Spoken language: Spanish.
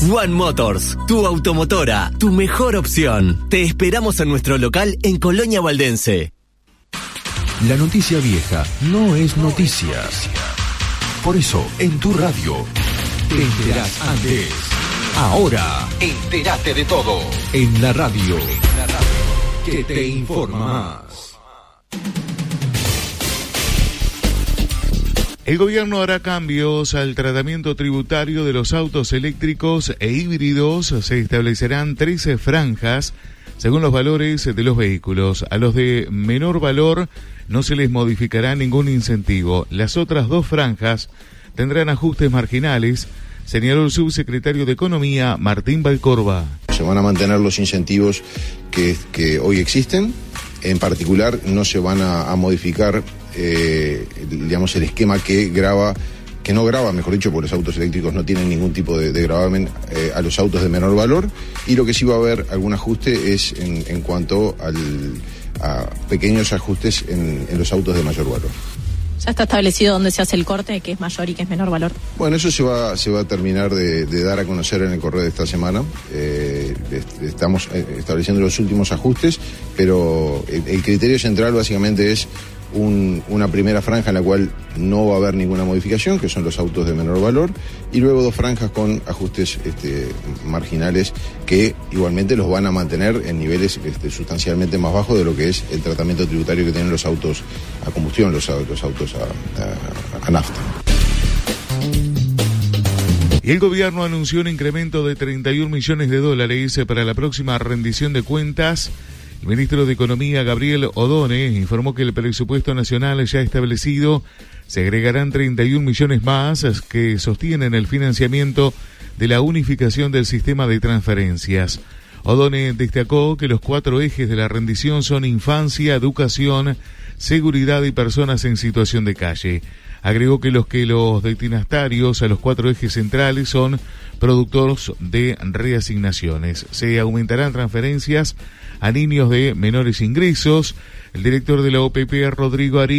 One Motors, tu automotora, tu mejor opción. Te esperamos en nuestro local en Colonia Valdense. La noticia vieja no es noticia. Por eso, en tu radio, te enterás antes. Ahora, entérate de todo. En la radio, que te informa más. El gobierno hará cambios al tratamiento tributario de los autos eléctricos e híbridos. Se establecerán 13 franjas según los valores de los vehículos. A los de menor valor no se les modificará ningún incentivo. Las otras 2 franjas tendrán ajustes marginales, señaló el subsecretario de Economía, Martín Valcorba. Se van a mantener los incentivos que hoy existen. En particular, no se van a modificar digamos, el esquema que no grava, mejor dicho, porque los autos eléctricos no tienen ningún tipo de gravamen a los autos de menor valor, y lo que sí va a haber algún ajuste es en cuanto a pequeños ajustes en los autos de mayor valor. ¿Ya está establecido dónde se hace el corte, qué es mayor y qué es menor valor? Bueno, eso se va a terminar de dar a conocer en el correo de esta semana. Estamos estableciendo los últimos ajustes, pero el criterio central básicamente es una primera franja en la cual no va a haber ninguna modificación, que son los autos de menor valor, y luego 2 franjas con ajustes marginales que igualmente los van a mantener en niveles sustancialmente más bajos de lo que es el tratamiento tributario que tienen los autos a combustión, los autos a nafta. Y el gobierno anunció un incremento de $31 millones para la próxima rendición de cuentas. El ministro de Economía, Gabriel Odone, informó que el presupuesto nacional ya establecido se agregarán 31 millones más que sostienen el financiamiento de la unificación del sistema de transferencias. Odone destacó que los 4 ejes de la rendición son infancia, educación, seguridad y personas en situación de calle. Agregó que los destinatarios a los 4 ejes centrales son productores de reasignaciones. Se aumentarán transferencias a niños de menores ingresos. El director de la OPP, Rodrigo Ari,